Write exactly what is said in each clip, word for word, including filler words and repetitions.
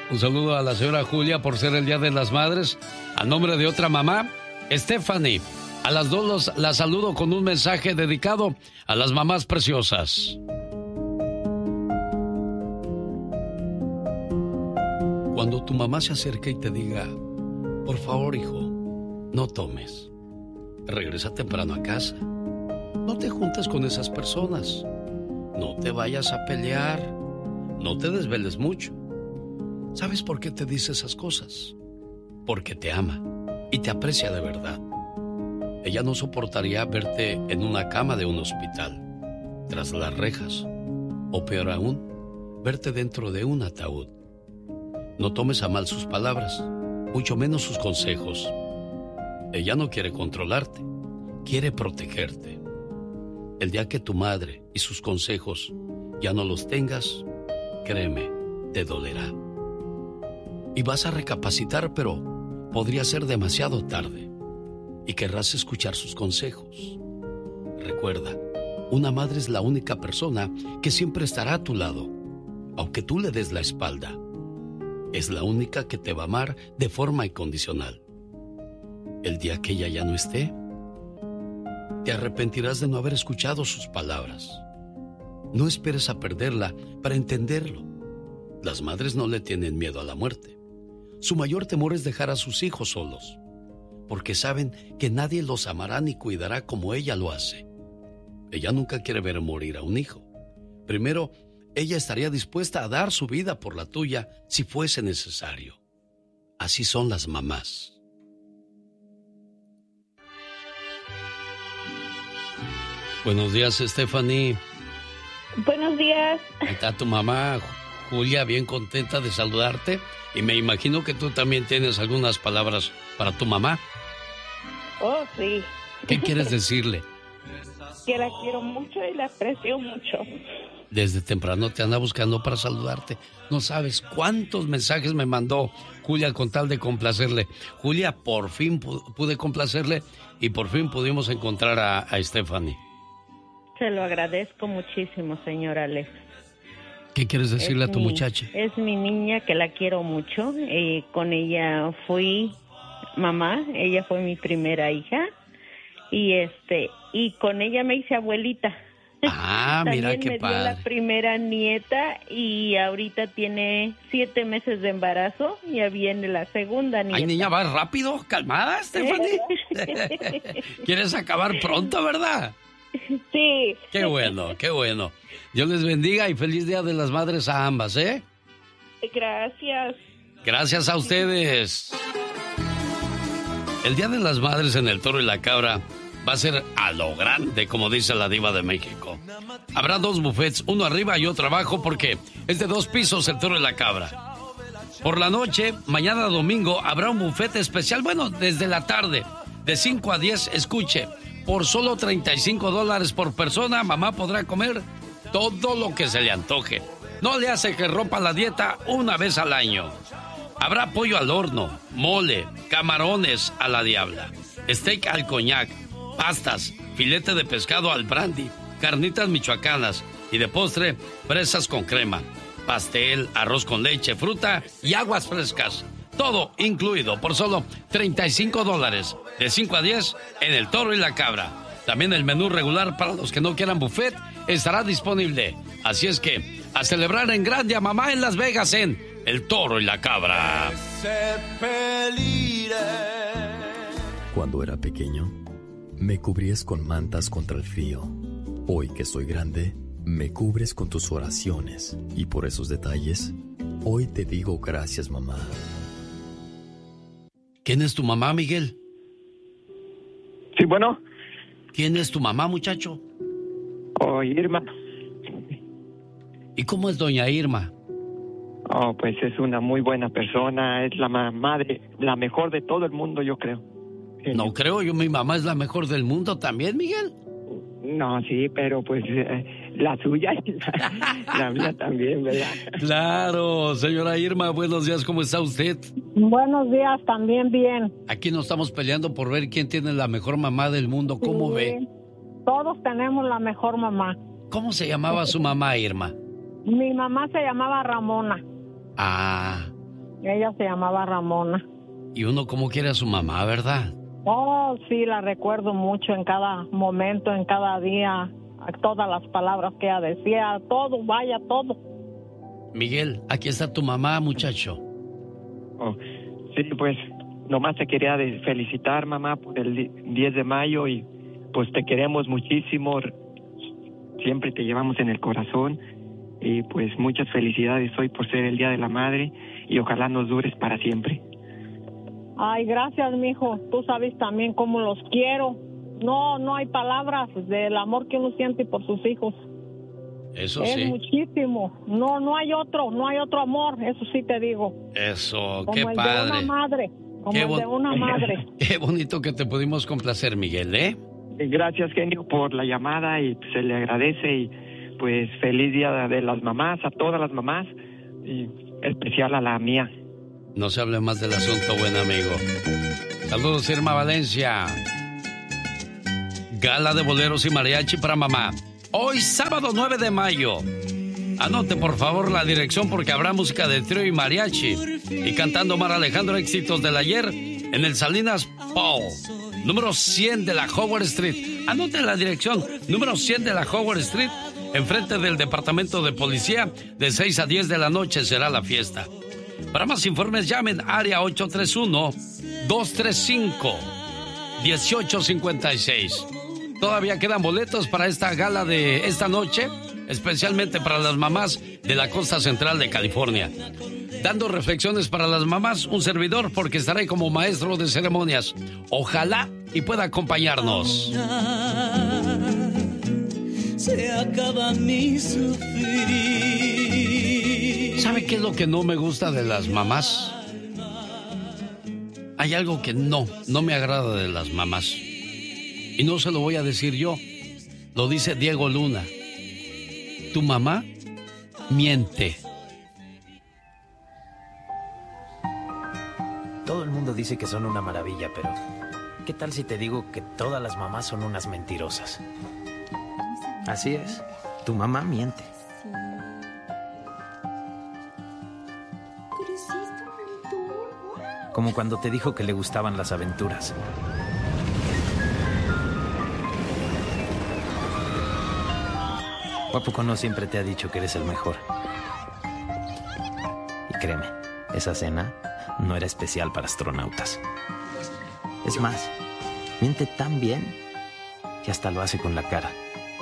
Un saludo a la señora Julia por ser el Día de las Madres. A nombre de otra mamá, Stephanie. A las dos los, las saludo con un mensaje dedicado a las mamás preciosas. Cuando tu mamá se acerque y te diga, por favor, hijo, no tomes. Regresa temprano a casa. No te juntes con esas personas. No te vayas a pelear. No te desveles mucho. ¿Sabes por qué te dice esas cosas? Porque te ama y te aprecia de verdad. Ella no soportaría verte en una cama de un hospital, tras las rejas, o peor aún, verte dentro de un ataúd. No tomes a mal sus palabras, mucho menos sus consejos. Ella no quiere controlarte, quiere protegerte. El día que tu madre y sus consejos ya no los tengas, créeme, te dolerá. Y vas a recapacitar, pero podría ser demasiado tarde. Y querrás escuchar sus consejos. Recuerda, una madre es la única persona que siempre estará a tu lado, aunque tú le des la espalda. Es la única que te va a amar de forma incondicional. El día que ella ya no esté, te arrepentirás de no haber escuchado sus palabras. No esperes a perderla para entenderlo. Las madres no le tienen miedo a la muerte. Su mayor temor es dejar a sus hijos solos, porque saben que nadie los amará ni cuidará como ella lo hace. Ella nunca quiere ver morir a un hijo. Primero, ella estaría dispuesta a dar su vida por la tuya si fuese necesario. Así son las mamás. Buenos días, Stephanie. Buenos días. Ahí está tu mamá, Julia, bien contenta de saludarte. Y me imagino que tú también tienes algunas palabras para tu mamá. Oh, sí. ¿Qué quieres decirle? Que la quiero mucho y la aprecio mucho. Desde temprano te anda buscando para saludarte. No sabes cuántos mensajes me mandó Julia con tal de complacerle. Julia, por fin pude complacerle y por fin pudimos encontrar a, a Stephanie. Se lo agradezco muchísimo, señor Alex. ¿Qué quieres decirle es a tu mi, muchacha? Es mi niña que la quiero mucho. Eh, con ella fui mamá, ella fue mi primera hija y este y con ella me hice abuelita. Ah, mira También qué me padre. dio la primera nieta y ahorita tiene siete meses de embarazo y ya viene la segunda nieta. Ay, niña, vas rápido, calmada, Stephanie. ¿Quieres acabar pronto, verdad? Sí. Qué bueno, qué bueno. Dios les bendiga y feliz Día de las Madres a ambas, ¿eh? Gracias. Gracias a ustedes. El Día de las Madres en El Toro y la Cabra va a ser a lo grande, como dice la diva de México. Habrá dos buffets, uno arriba y otro abajo, porque es de dos pisos El Toro y la Cabra. Por la noche, mañana domingo, habrá un buffet especial, bueno, desde la tarde, de cinco a diez, escuche, por solo treinta y cinco dólares por persona, mamá podrá comer todo lo que se le antoje. No le hace que rompa la dieta una vez al año. Habrá pollo al horno, mole, camarones a la diabla, steak al coñac, pastas, filete de pescado al brandy, carnitas michoacanas y de postre, fresas con crema, pastel, arroz con leche, fruta y aguas frescas. Todo incluido por solo treinta y cinco dólares, de cinco a diez en El Toro y la Cabra. También el menú regular para los que no quieran buffet estará disponible. Así es que a celebrar en grande a mamá en Las Vegas en El Toro y la Cabra. Cuando era pequeño, me cubrías con mantas contra el frío. Hoy que soy grande, me cubres con tus oraciones. Y por esos detalles, hoy te digo gracias, mamá. ¿Quién es tu mamá, Miguel? Sí, bueno. ¿Quién es tu mamá, muchacho? Oh, Irma. ¿Y cómo es doña Irma? Oh, pues es una muy buena persona, es la ma- madre, la mejor de todo el mundo, yo creo. Sí. No creo, yo, mi mamá es la mejor del mundo también, Miguel. No, sí, pero pues eh, la suya y la, la mía también, ¿verdad? Claro, señora Irma, buenos días, ¿cómo está usted? Buenos días, también bien. Aquí nos estamos peleando por ver quién tiene la mejor mamá del mundo, ¿cómo Sí, ve? Todos tenemos la mejor mamá. ¿Cómo se llamaba su mamá, Irma? Mi mamá se llamaba Ramona. Ah, Ella se llamaba Ramona. Y uno como quiere a su mamá, ¿verdad? Oh, sí, la recuerdo mucho en cada momento, en cada día, todas las palabras que ella decía, todo, vaya, todo. Miguel, aquí está tu mamá, muchacho. Oh, sí, pues nomás te quería de felicitar, mamá, por el diez de mayo y pues te queremos muchísimo. Siempre te llevamos en el corazón y pues muchas felicidades hoy por ser el Día de la Madre y ojalá nos dures para siempre. Ay, gracias, mijo. Tú sabes también cómo los quiero. No, no hay palabras del amor que uno siente por sus hijos. Eso es sí. Es muchísimo. No, no hay otro, no hay otro amor. Eso sí te digo. Eso, como qué el padre. De una madre. Como qué el de una madre. Qué bonito que te pudimos complacer, Miguel, ¿eh? Gracias, genio, por la llamada y se le agradece y pues feliz Día de las Mamás a todas las mamás y especial a la mía. No se hable más del asunto, buen amigo. Saludos, Irma Valencia. Gala de boleros y mariachi para mamá. Hoy, sábado nueve de mayo. Anote, por favor, la dirección porque habrá música de trío y mariachi. Y cantando Omar Alejandro, éxitos del ayer en el Salinas Paul. Número cien de la Howard Street. Anote la dirección. Número cien de la Howard Street. Enfrente del Departamento de Policía. De seis a diez de la noche será la fiesta. Para más informes, llamen área ocho tres uno, dos tres cinco, uno ocho cinco seis. Todavía quedan boletos para esta gala de esta noche, especialmente para las mamás de la costa central de California. Dando reflexiones para las mamás, un servidor, porque estaré como maestro de ceremonias. Ojalá y pueda acompañarnos. Se acaba mi sufrir. ¿Sabe qué es lo que no me gusta de las mamás? Hay algo que no, no me agrada de las mamás. Y no se lo voy a decir yo, lo dice Diego Luna. Tu mamá miente. Todo el mundo dice que son una maravilla, pero ¿qué tal si te digo que todas las mamás son unas mentirosas? Así es, tu mamá miente. Como cuando te dijo que le gustaban las aventuras. ¿O a poco no siempre te ha dicho que eres el mejor? Y créeme, esa cena no era especial para astronautas. Es más, miente tan bien que hasta lo hace con la cara.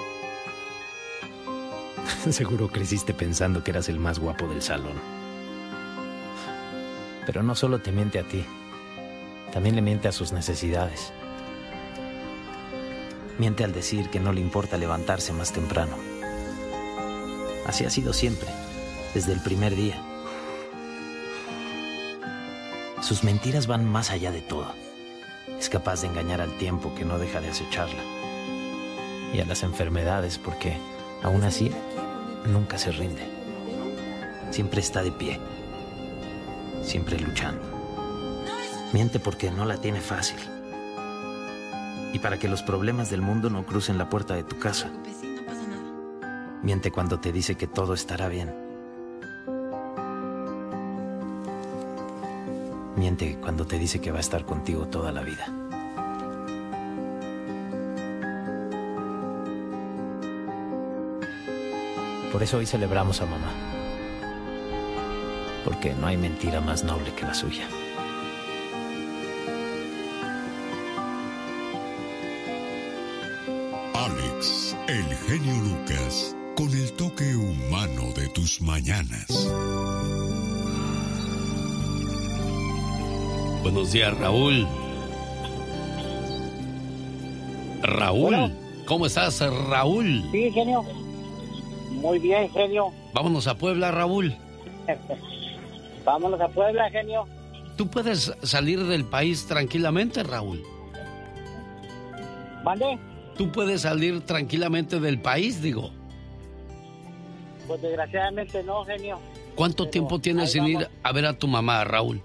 Seguro creciste pensando que eras el más guapo del salón. Pero no solo te miente a ti, también le miente a sus necesidades. Miente al decir que no le importa levantarse más temprano. Así ha sido siempre, desde el primer día. Sus mentiras van más allá de todo. Es capaz de engañar al tiempo que no deja de acecharla. Y a las enfermedades porque, aún así, nunca se rinde. Siempre está de pie. Siempre luchando. Miente porque no la tiene fácil. Y para que los problemas del mundo no crucen la puerta de tu casa. Miente cuando te dice que todo estará bien. Miente cuando te dice que va a estar contigo toda la vida. Por eso hoy celebramos a mamá. Porque no hay mentira más noble que la suya. Alex, el genio Lucas, con el toque humano de tus mañanas. Buenos días, Raúl. Raúl, bueno. ¿Cómo estás, Raúl? Sí, genio. Muy bien, genio. Vámonos a Puebla, Raúl. Vámonos a Puebla, genio. ¿Tú puedes salir del país tranquilamente, Raúl? ¿Mande? ¿Tú puedes salir tranquilamente del país, digo? Pues desgraciadamente no, genio. ¿Cuánto Pero tiempo tienes sin ir a ver a tu mamá, Raúl?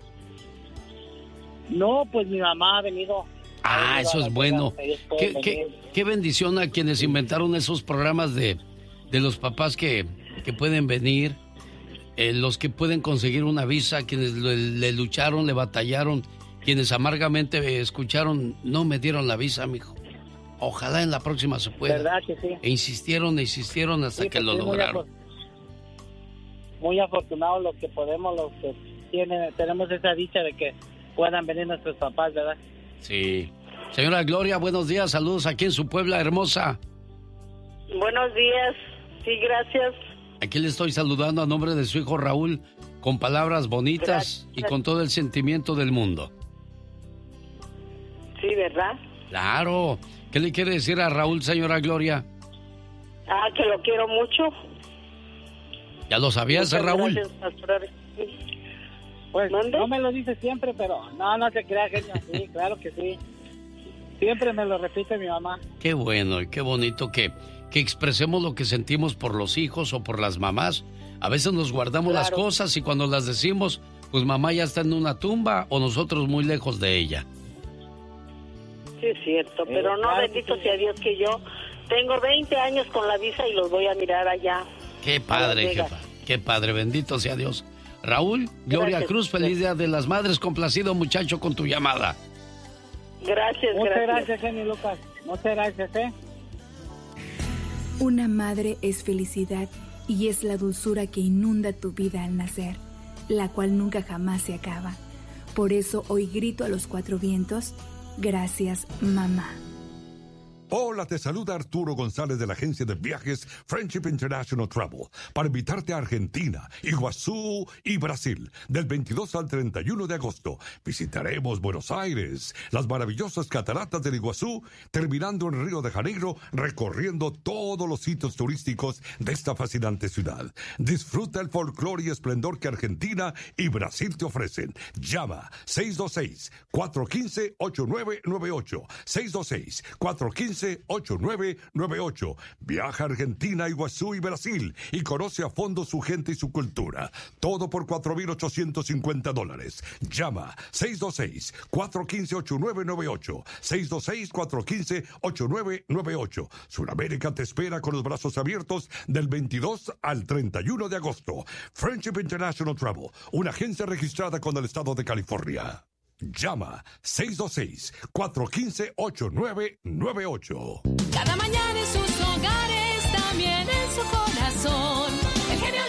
No, pues mi mamá ha venido. Ah, ha venido eso es bueno. ¿Qué, qué, qué bendición a quienes inventaron esos programas de, de los papás que, que pueden venir eh, los que pueden conseguir una visa, quienes le, le lucharon, le batallaron, quienes amargamente eh, escucharon, no me dieron la visa, mijo. Ojalá en la próxima se pueda. ¿Verdad que sí? E insistieron, e insistieron hasta Sí, que pues lo sí, muy lograron. afor- Muy afortunados los que podemos, los que tienen, tenemos esa dicha de que puedan venir nuestros papás, ¿verdad? Sí. Señora Gloria, buenos días, saludos aquí en su Puebla hermosa. Buenos días, sí, gracias. Aquí le estoy saludando a nombre de su hijo Raúl, con palabras bonitas Gracias. y con todo el sentimiento del mundo. Sí, ¿verdad? Claro. ¿Qué le quiere decir a Raúl, señora Gloria? Ah, que lo quiero mucho. ¿Ya lo sabías, Muchas Raúl? gracias, Pastor. Pues no me lo dice siempre, pero no, no se crea, genio. Sí, claro que sí. Siempre me lo repite mi mamá. Qué bueno y qué bonito que, que expresemos lo que sentimos por los hijos o por las mamás. A veces nos guardamos las Claro. cosas y cuando las decimos, pues mamá ya está en una tumba o nosotros muy lejos de ella. Sí, es cierto, pero no, claro que bendito sí. sea Dios que yo tengo veinte años con la visa y los voy a mirar allá. Qué A Las padre, Vegas. jefa. Qué padre, bendito sea Dios. Raúl, Gloria Gracias. Cruz, feliz Día de las Madres, complacido muchacho con tu llamada. Gracias, Muchas gracias. gracias, genio Lucas. Muchas gracias, ¿eh? Una madre es felicidad y es la dulzura que inunda tu vida al nacer, la cual nunca jamás se acaba. Por eso hoy grito a los cuatro vientos, gracias, mamá. Hola, te saluda Arturo González de la agencia de viajes Friendship International Travel para invitarte a Argentina, Iguazú y Brasil del veintidós al treinta y uno de agosto. Visitaremos Buenos Aires, las maravillosas cataratas del Iguazú, terminando en Río de Janeiro, recorriendo todos los sitios turísticos de esta fascinante ciudad. Disfruta el folclore y esplendor que Argentina y Brasil te ofrecen. Llama seis dos seis, cuatro uno cinco, ocho nueve nueve ocho, seis dos seis, cuatro uno cinco, ocho nueve nueve ocho. Viaja a Argentina, Iguazú y Brasil y conoce a fondo su gente y su cultura. Todo por cuatro mil ochocientos cincuenta dólares. Llama seis dos seis, cuatro uno cinco, ocho nueve nueve ocho, seis dos seis, cuatro uno cinco, ocho nueve nueve ocho. Sudamérica te espera con los brazos abiertos del veintidós al treinta y uno de agosto. Friendship International Travel, una agencia registrada con el estado de California. Llama seis dos seis, cuatro uno cinco, ocho nueve nueve ocho. Cada mañana en sus hogares, también en su corazón. El genio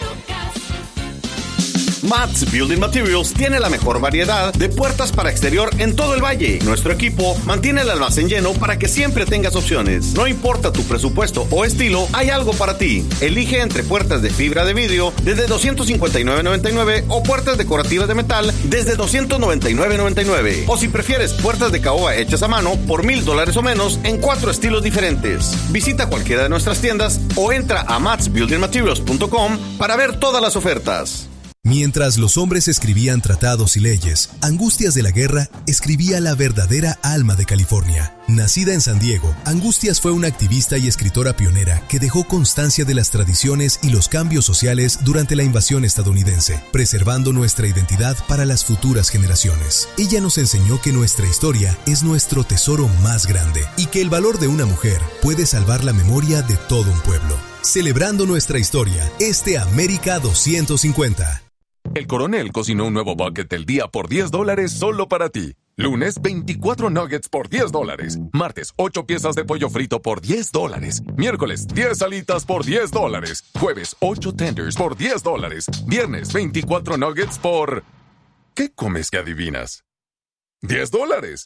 Lucas. Mats Building Materials tiene la mejor variedad de puertas para exterior en todo el valle. Nuestro equipo mantiene el almacén lleno para que siempre tengas opciones. No importa tu presupuesto o estilo, hay algo para ti. Elige entre puertas de fibra de vidrio desde doscientos cincuenta y nueve noventa y nueve o puertas decorativas de metal desde doscientos noventa y nueve noventa y nueve. O si prefieres puertas de caoba hechas a mano por mil dólares o menos en cuatro estilos diferentes. Visita cualquiera de nuestras tiendas o entra a mats building materials punto com para ver todas las ofertas. Mientras los hombres escribían tratados y leyes, Angustias de la Guerra escribía la verdadera alma de California. Nacida en San Diego, Angustias fue una activista y escritora pionera que dejó constancia de las tradiciones y los cambios sociales durante la invasión estadounidense, preservando nuestra identidad para las futuras generaciones. Ella nos enseñó que nuestra historia es nuestro tesoro más grande y que el valor de una mujer puede salvar la memoria de todo un pueblo. Celebrando nuestra historia, este América doscientos cincuenta. El Coronel cocinó un nuevo bucket del día por diez dólares solo para ti. Lunes, veinticuatro nuggets por diez dólares. Martes, ocho piezas de pollo frito por diez dólares. Miércoles, diez alitas por diez dólares. Jueves, ocho tenders por diez dólares. Viernes, veinticuatro nuggets por... ¿Qué comes que adivinas? diez dólares.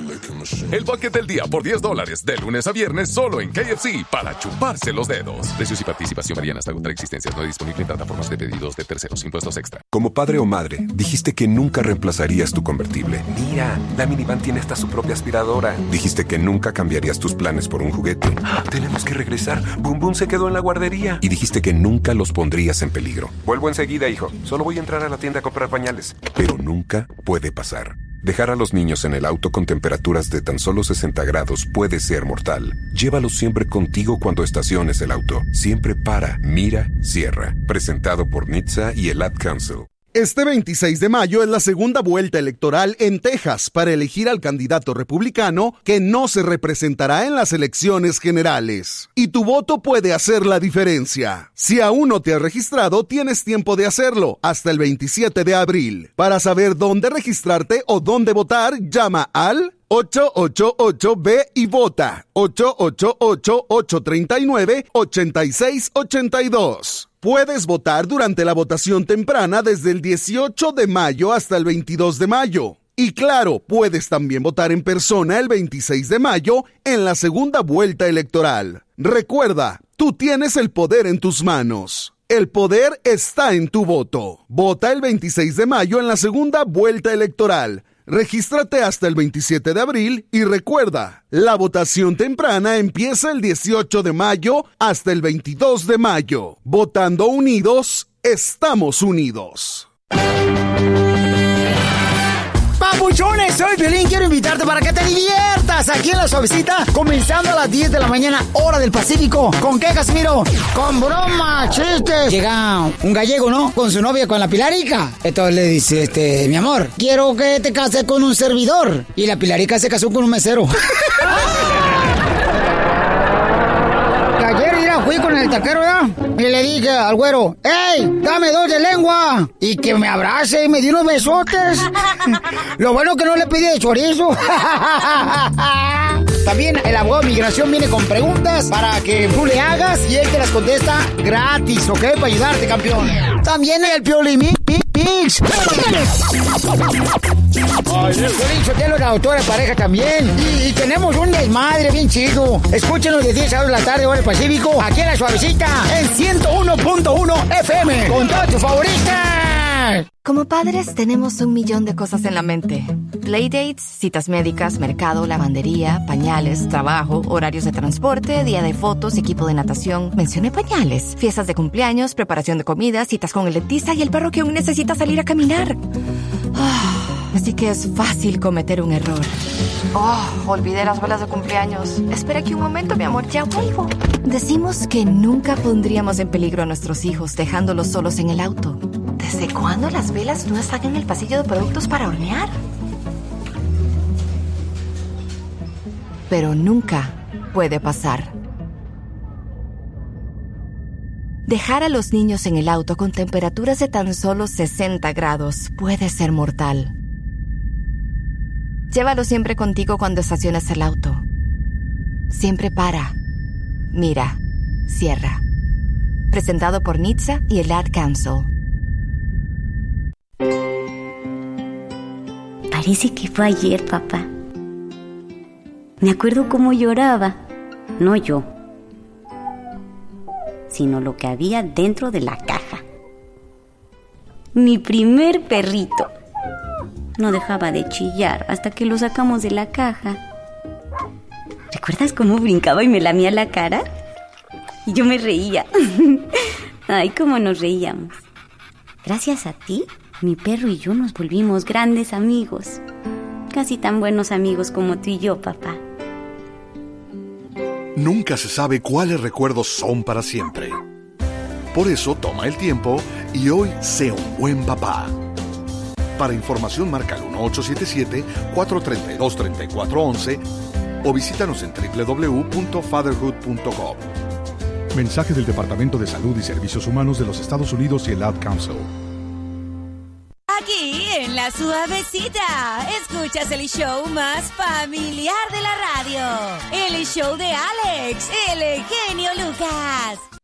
El bucket del día por diez dólares, de lunes a viernes, solo en K F C, para chuparse los dedos. Precios y participación varían hasta agotar existencias. No disponible en plataformas de pedidos de terceros. Impuestos extra. Como padre o madre, dijiste que nunca reemplazarías tu convertible. Mira, la minivan tiene hasta su propia aspiradora. Dijiste que nunca cambiarías tus planes por un juguete. ¡Ah! Tenemos que regresar. Boom Boom se quedó en la guardería. Y dijiste que nunca los pondrías en peligro. Vuelvo enseguida, hijo. Solo voy a entrar a la tienda a comprar pañales. Pero nunca puede pasar. Dejar a los niños en el auto con temperaturas de tan solo sesenta grados puede ser mortal. Llévalos siempre contigo cuando estaciones el auto. Siempre para, mira, cierra. Presentado por N H T S A y el Ad Council. Este veintiséis de mayo es la segunda vuelta electoral en Texas para elegir al candidato republicano que no se representará en las elecciones generales. Y tu voto puede hacer la diferencia. Si aún no te has registrado, tienes tiempo de hacerlo hasta el veintisiete de abril. Para saber dónde registrarte o dónde votar, llama al ocho ocho ocho B y vota ocho ocho ocho, ocho tres nueve, ocho seis ocho dos. Puedes votar durante la votación temprana desde el dieciocho de mayo hasta el veintidós de mayo. Y claro, puedes también votar en persona el veintiséis de mayo en la segunda vuelta electoral. Recuerda, tú tienes el poder en tus manos. El poder está en tu voto. Vota el veintiséis de mayo en la segunda vuelta electoral. Regístrate hasta el veintisiete de abril y recuerda, la votación temprana empieza el dieciocho de mayo hasta el veintidós de mayo. Votando unidos, estamos unidos. Papuchones, soy Piolín, quiero invitarte para que te diviertas aquí en La Suavecita, comenzando a las diez de la mañana, hora del Pacífico. ¿Con qué, Casimiro? Con bromas, chistes. Llega un gallego, ¿no? Con su novia, con la Pilarica. Entonces le dice, este, mi amor, quiero que te cases con un servidor. Y la Pilarica se casó con un mesero. Ayer ya fui con el taquero, ¿ya? Y le dije al güero, ¡ey, dame dos de lengua! Y que me abrace y me dio unos besotes. Lo bueno que no le pedí de chorizo. También el abogado de migración viene con preguntas para que tú le hagas y él te las contesta gratis, ¿ok? Para ayudarte, campeón. También el Piolín Mix. Piolín Sotelo, la autora de pareja también. Y, y tenemos un desmadre bien chido. Escúchenos de diez a dos de la tarde, hora del Pacífico, aquí en La Suavecita, en ciento uno punto uno F M, con todas tus favoritas. Como padres tenemos un millón de cosas en la mente. Playdates, citas médicas, mercado, lavandería, pañales, trabajo, horarios de transporte, día de fotos, equipo de natación. Mencioné pañales. Fiestas de cumpleaños, preparación de comida, citas con el dentista y el perro que aún necesita salir a caminar. Oh, así que es fácil cometer un error. Oh, olvidé las velas de cumpleaños. Espera aquí un momento, mi amor, ya vuelvo. Decimos que nunca pondríamos en peligro a nuestros hijos dejándolos solos en el auto. ¿Desde cuándo las velas no están en el pasillo de productos para hornear? Pero nunca puede pasar. Dejar a los niños en el auto con temperaturas de tan solo sesenta grados puede ser mortal. Llévalo siempre contigo cuando estaciones el auto. Siempre para, mira, cierra. Presentado por N H T S A y el Ad Council. Parece que fue ayer, papá. Me acuerdo cómo lloraba. No yo, sino lo que había dentro de la caja. Mi primer perrito. No dejaba de chillar hasta que lo sacamos de la caja. ¿Recuerdas cómo brincaba y me lamía la cara? Y yo me reía. Ay, cómo nos reíamos. Gracias a ti, mi perro y yo nos volvimos grandes amigos. Casi tan buenos amigos como tú y yo, papá. Nunca se sabe cuáles recuerdos son para siempre. Por eso toma el tiempo y hoy sé un buen papá. Para información marca el uno ocho siete siete, cuatro tres dos, tres cuatro uno uno o visítanos en doble u doble u doble u punto fatherhood punto com. Mensaje del Departamento de Salud y Servicios Humanos de los Estados Unidos y el Ad Council. Aquí en La Suavecita, escuchas el show más familiar de la radio. El show de Alex, el genio Lucas.